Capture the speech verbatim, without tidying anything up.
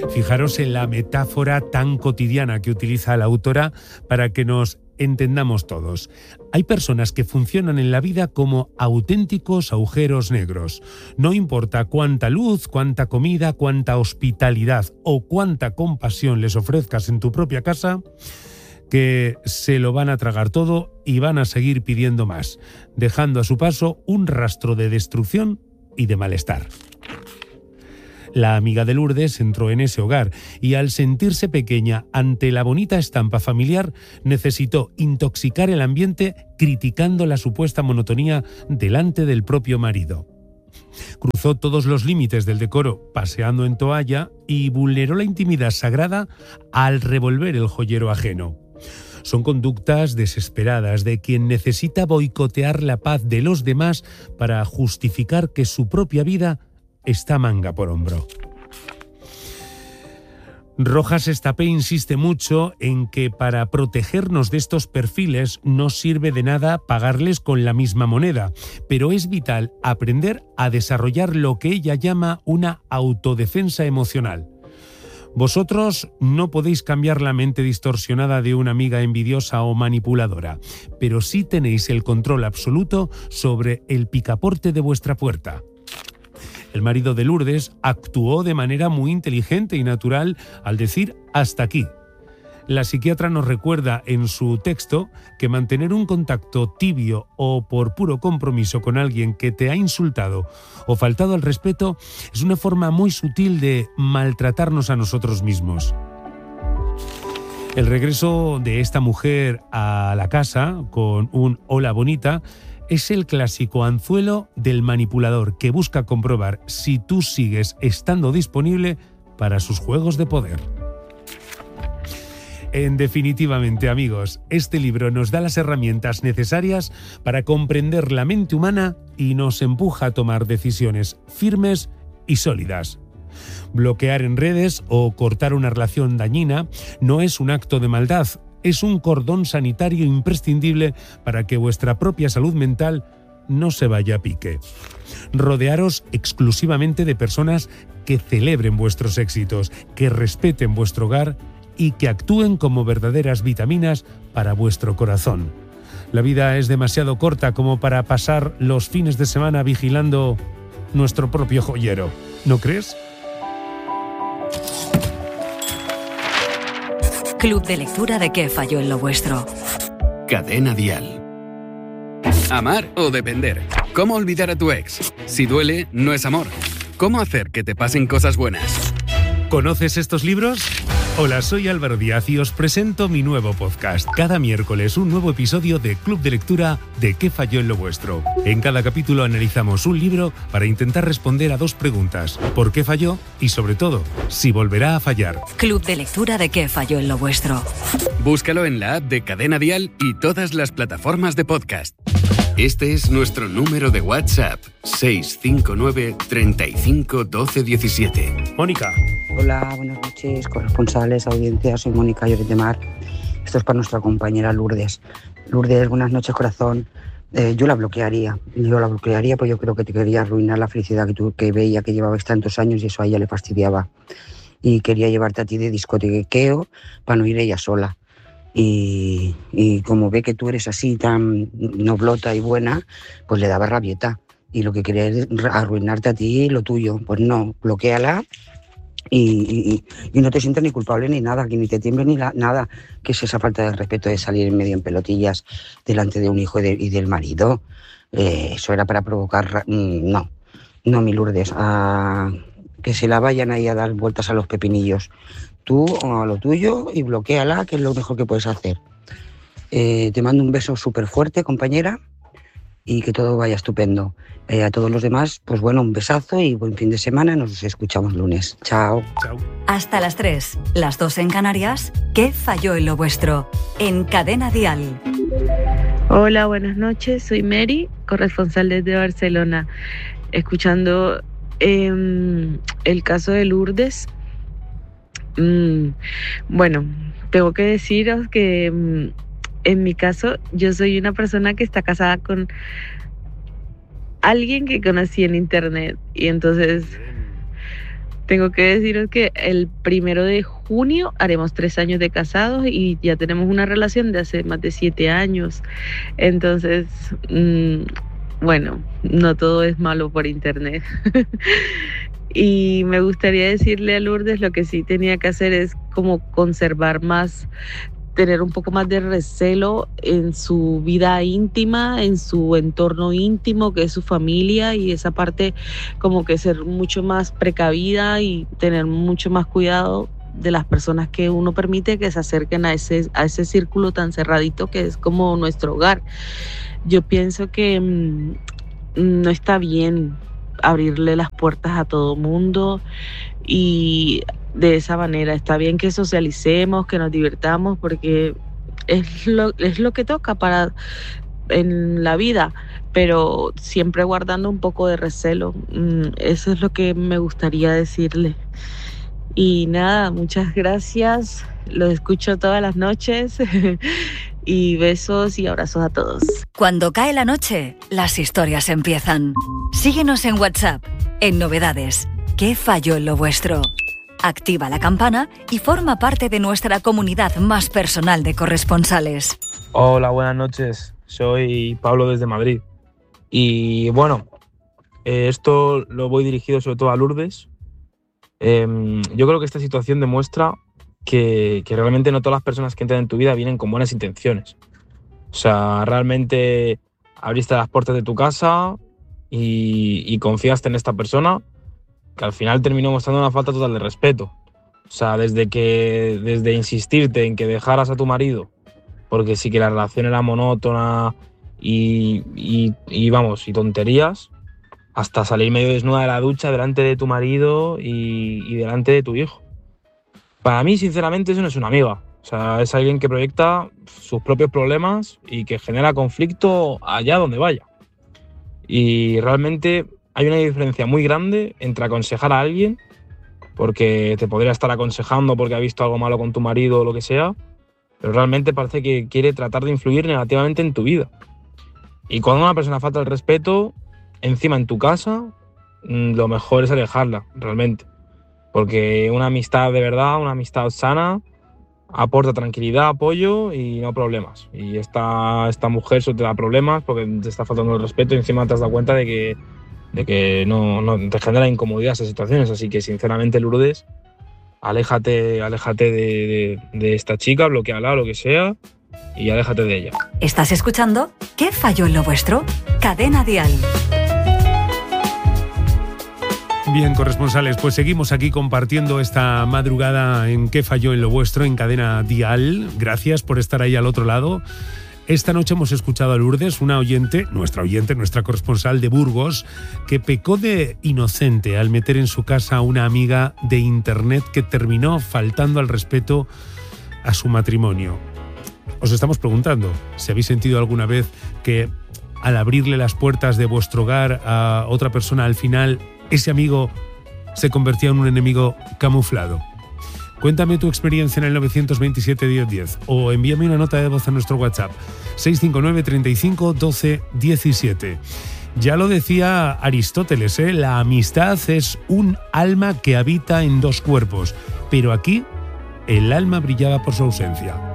Fijaros en la metáfora tan cotidiana que utiliza la autora para que nos entendamos todos. Hay personas que funcionan en la vida como auténticos agujeros negros. No importa cuánta luz, cuánta comida, cuánta hospitalidad o cuánta compasión les ofrezcas en tu propia casa, que se lo van a tragar todo y van a seguir pidiendo más, dejando a su paso un rastro de destrucción y de malestar. La amiga de Lourdes entró en ese hogar y al sentirse pequeña ante la bonita estampa familiar necesitó intoxicar el ambiente criticando la supuesta monotonía delante del propio marido. Cruzó todos los límites del decoro paseando en toalla y vulneró la intimidad sagrada al revolver el joyero ajeno. Son conductas desesperadas de quien necesita boicotear la paz de los demás para justificar que su propia vida está manga por hombro. Rojas Estapé insiste mucho en que para protegernos de estos perfiles no sirve de nada pagarles con la misma moneda, pero es vital aprender a desarrollar lo que ella llama una autodefensa emocional. Vosotros no podéis cambiar la mente distorsionada de una amiga envidiosa o manipuladora, pero sí tenéis el control absoluto sobre el picaporte de vuestra puerta. El marido de Lourdes actuó de manera muy inteligente y natural al decir hasta aquí. La psiquiatra nos recuerda en su texto que mantener un contacto tibio o por puro compromiso con alguien que te ha insultado o faltado al respeto es una forma muy sutil de maltratarnos a nosotros mismos. El regreso de esta mujer a la casa con un hola bonita es el clásico anzuelo del manipulador que busca comprobar si tú sigues estando disponible para sus juegos de poder. En definitivamente, amigos, este libro nos da las herramientas necesarias para comprender la mente humana y nos empuja a tomar decisiones firmes y sólidas. Bloquear en redes o cortar una relación dañina no es un acto de maldad, es un cordón sanitario imprescindible para que vuestra propia salud mental no se vaya a pique. Rodearos exclusivamente de personas que celebren vuestros éxitos, que respeten vuestro hogar y que actúen como verdaderas vitaminas para vuestro corazón. La vida es demasiado corta como para pasar los fines de semana vigilando nuestro propio joyero, ¿no crees? Club de lectura de ¿Qué falló en lo vuestro? Cadena Dial. Amar o depender. ¿Cómo olvidar a tu ex? Si duele, no es amor. ¿Cómo hacer que te pasen cosas buenas? ¿Conoces estos libros? Hola, soy Álvaro Díaz y os presento mi nuevo podcast. Cada miércoles un nuevo episodio de Club de Lectura de ¿Qué falló en lo vuestro? En cada capítulo analizamos un libro para intentar responder a dos preguntas. ¿Por qué falló? Y sobre todo, si volverá a fallar. Club de Lectura de ¿Qué falló en lo vuestro? Búscalo en la app de Cadena Dial y todas las plataformas de podcast. Este es nuestro número de WhatsApp, seis cinco nueve, treinta y cinco, doce, diecisiete. Mónica. Hola, buenas noches, corresponsales, audiencia, soy Mónica Lloret de Mar. Esto es para nuestra compañera Lourdes. Lourdes, buenas noches, corazón. Eh, yo la bloquearía, yo la bloquearía porque yo creo que te quería arruinar la felicidad que tú que veía que llevabas tantos años y eso a ella le fastidiaba. Y quería llevarte a ti de discotequeo para no ir ella sola. Y, y como ve que tú eres así tan noblota y buena, pues le daba rabieta. Y lo que quería es arruinarte a ti y lo tuyo. Pues no, bloquéala. Y, y, y no te sientes ni culpable ni nada, que ni te tiemble ni la, nada, que es esa falta de respeto de salir en medio en pelotillas delante de un hijo y, de, y del marido. Eh, eso era para provocar... No, no, mi Lourdes, a, que se la vayan ahí a dar vueltas a los pepinillos. Tú a lo tuyo y bloquéala, que es lo mejor que puedes hacer. Eh, te mando un beso súper fuerte, compañera, y que todo vaya estupendo. Eh, a todos los demás, pues bueno, un besazo y buen fin de semana. Nos escuchamos lunes. Chao. Chao. Hasta las tres, las dos en Canarias. ¿Qué falló en lo vuestro? En Cadena Dial. Hola, buenas noches. Soy Mary, corresponsal desde Barcelona. Escuchando eh, el caso de Lourdes. Mm, bueno, tengo que deciros que mm, en mi caso yo soy una persona que está casada con alguien que conocí en internet y entonces tengo que deciros que el primero de junio haremos tres años de casados y ya tenemos una relación de hace más de siete años. Entonces, mmm, bueno, no todo es malo por internet. Y me gustaría decirle a Lourdes, lo que sí tenía que hacer es como conservar más, tener un poco más de recelo en su vida íntima, en su entorno íntimo, que es su familia, y esa parte como que ser mucho más precavida y tener mucho más cuidado de las personas que uno permite que se acerquen a ese, a ese círculo tan cerradito que es como nuestro hogar. Yo pienso que mmm, no está bien abrirle las puertas a todo mundo y de esa manera. Está bien que socialicemos, que nos divirtamos, porque es lo, es lo que toca para en la vida, pero siempre guardando un poco de recelo. Eso es lo que me gustaría decirle. Y nada, muchas gracias. Lo escucho todas las noches. Y besos y abrazos a todos. Cuando cae la noche, las historias empiezan. Síguenos en WhatsApp, en Novedades. ¿Qué falló en lo vuestro? Activa la campana y forma parte de nuestra comunidad más personal de corresponsales. Hola, buenas noches. Soy Pablo desde Madrid. Y bueno, eh, esto lo voy dirigido sobre todo a Lourdes. Eh, yo creo que esta situación demuestra que, que realmente no todas las personas que entran en tu vida vienen con buenas intenciones. O sea, realmente abriste las puertas de tu casa y, y confiaste en esta persona, que al final terminó mostrando una falta total de respeto. O sea, desde que desde insistirte en que dejaras a tu marido, porque sí que la relación era monótona y, y, y vamos, y tonterías, hasta salir medio desnuda de la ducha delante de tu marido y, y delante de tu hijo. Para mí, sinceramente, eso no es una amiga. O sea, es alguien que proyecta sus propios problemas y que genera conflicto allá donde vaya. Y realmente hay una diferencia muy grande entre aconsejar a alguien, porque te podría estar aconsejando porque ha visto algo malo con tu marido o lo que sea, pero realmente parece que quiere tratar de influir negativamente en tu vida. Y cuando una persona falta el respeto, encima en tu casa, lo mejor es alejarla, realmente. Porque una amistad de verdad, una amistad sana, aporta tranquilidad, apoyo y no problemas. Y esta, esta mujer solo te da problemas porque te está faltando el respeto y encima te has dado cuenta de que, de que no, no te genera incomodidad esas situaciones. Así que, sinceramente, Lourdes, aléjate, aléjate de, de, de esta chica, bloqueala, lo que sea, y aléjate de ella. ¿Estás escuchando? ¿Qué falló en lo vuestro? Cadena Dial. Bien, corresponsales, pues seguimos aquí compartiendo esta madrugada en ¿Qué falló en lo vuestro? En Cadena Dial. Gracias por estar ahí al otro lado. Esta noche hemos escuchado a Lourdes, una oyente, nuestra oyente, nuestra corresponsal de Burgos, que pecó de inocente al meter en su casa a una amiga de internet que terminó faltando al respeto a su matrimonio. Os estamos preguntando si habéis sentido alguna vez que al abrirle las puertas de vuestro hogar a otra persona, al final ese amigo se convertía en un enemigo camuflado. Cuéntame tu experiencia en el nueve dos siete, diez diez o envíame una nota de voz a nuestro WhatsApp seis cinco nueve, treinta y cinco, doce, diecisiete. Ya lo decía Aristóteles, ¿eh? La amistad es un alma que habita en dos cuerpos, pero aquí el alma brillaba por su ausencia.